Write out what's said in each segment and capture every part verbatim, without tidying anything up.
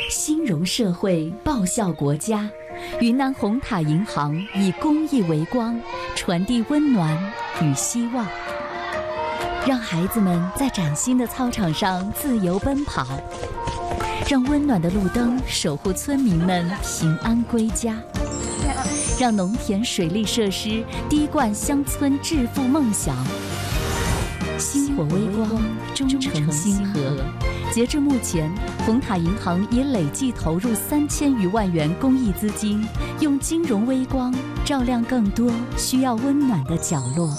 兴荣社会，报效国家。云南红塔银行以公益为光，传递温暖与希望，让孩子们在崭新的操场上自由奔跑，让温暖的路灯守护村民们平安归家，让农田水利设施滴灌乡村致富梦想。星火微光，忠诚星河。截至目前，红塔银行已累计投入三千余万元公益资金，用金融微光照亮更多需要温暖的角落。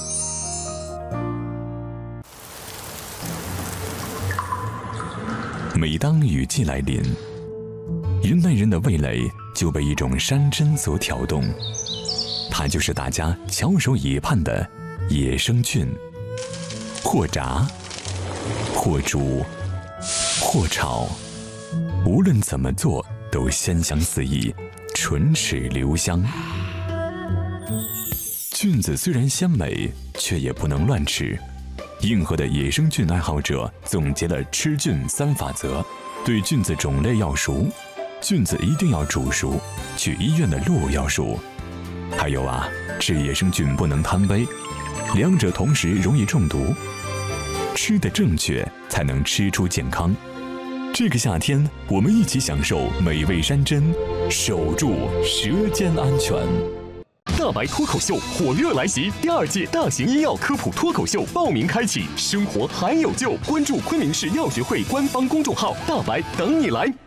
每当雨季来临，云南人的味蕾就被一种山珍所挑动，它就是大家翘首以盼的野生菌。或炸，或煮，或炒，无论怎么做都鲜香四溢，唇齿留香。菌子虽然鲜美，却也不能乱吃。硬核的野生菌爱好者总结了吃菌三法则：对菌子种类要熟，菌子一定要煮熟，去医院的路要熟。还有啊，吃野生菌不能贪杯，两者同时容易中毒。吃得正确，才能吃出健康。这个夏天，我们一起享受美味山珍，守住舌尖安全。 大白脱口秀火热来袭，第二届大型医药科普脱口秀报名开启，生活还有救！关注昆明市药学会官方公众号“大白”，等你来。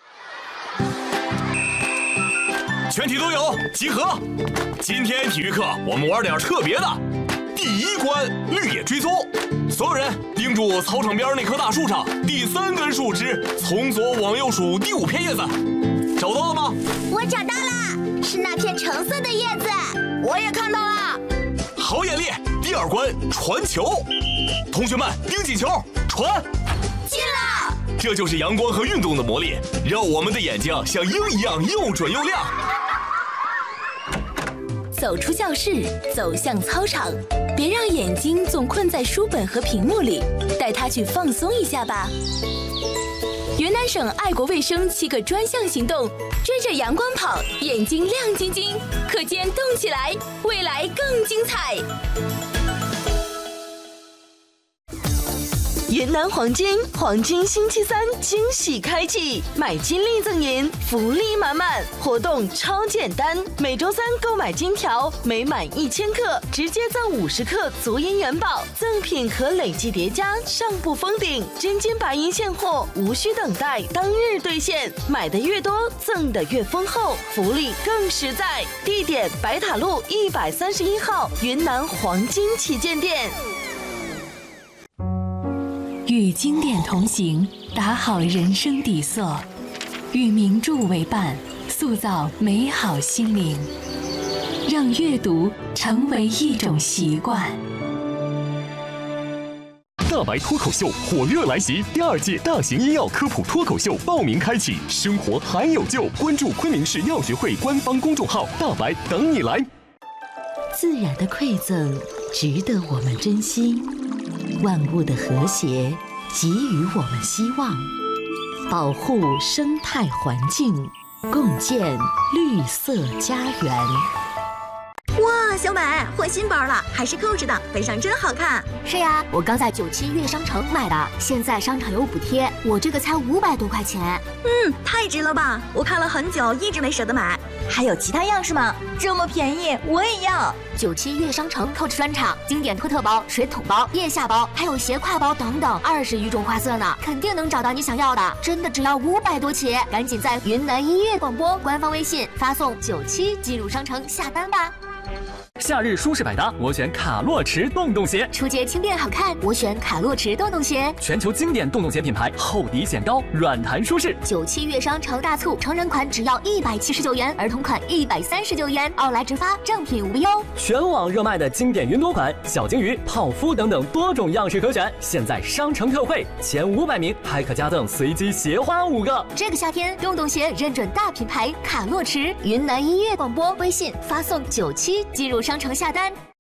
全体都有集合！今天体育课我们玩点特别的。第一关绿野追踪，所有人盯住操场边那棵大树上第三根树枝，从左往右数第五片叶子，找到了吗？ 我找到了，是那片橙色的叶子，我也看到了。 好眼力！第二关传球，同学们盯紧球，传进了。 这就是阳光和运动的魔力，让我们的眼睛像鹰一样又准又亮。 走出教室，走向操场，别让眼睛总困在书本和屏幕里，带它去放松一下吧。云南省爱国卫生七个专项行动，追着阳光跑，眼睛亮晶晶，课间动起来，未来更精彩。云南黄金黄金星期三惊喜开启，买金粒赠银，福利满满，活动超简单。每周三购买金条，每满一千克直接赠五十克足银元宝，赠品可累计叠加，上不封顶。真金白银现货，无需等待，当日兑现。买的越多，赠的越丰厚，福利更实在。地点：白塔路一百三十一号云南黄金旗舰店。 与经典同行，打好人生底色；与名著为伴，塑造美好心灵。让阅读成为一种习惯。 大白脱口秀火热来袭，第二届大型医药科普脱口秀报名开启，生活还有救！关注昆明市药学会官方公众号“大白”，等你来。 自然的馈赠值得我们珍惜，万物的和谐给予我们希望，保护生态环境，共建绿色家园。 哇，小美换新包了，还是扣着的，背上真好看。 是呀，我刚在九七悦商城买的，现在商场有补贴，我这个才五百多块钱。 嗯，太值了吧！我看了很久，一直没舍得买。还有其他样式吗？这么便宜，我也要。 九七悦商城 Coach 专场，经典托特包、水桶包、腋下包，还有斜挎包等等，二十余种花色呢，肯定能找到你想要的。真的只要五百多起，赶紧在云南音乐广播官方微信发送九七进入商城下单吧。 夏日舒适百搭，我选卡洛驰洞洞鞋； 初阶轻便好看，我选卡洛驰洞洞鞋。 全球经典洞洞鞋品牌，厚底显高，软弹舒适。 九七悦商城大促，成人款只要一百七十九元，儿童款一百三十九元，奥莱直发，正品无忧。 全网热卖的经典云朵款、小金鱼、泡芙等等多种样式可选，现在商城特惠，前五百名还可加赠随机鞋花五个。 这个夏天，洞洞鞋认准大品牌卡洛驰。云南音乐广播微信发送九七进入商城下单。